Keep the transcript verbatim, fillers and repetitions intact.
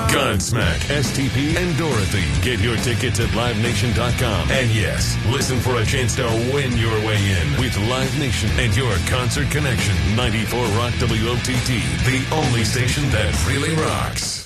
Godsmack, S T P, and Dorothy. Get your tickets at live nation dot com. And yes, listen for a chance to win your way in with Live Nation and your concert connection. ninety-four Rock W O T T, the only station that really rocks.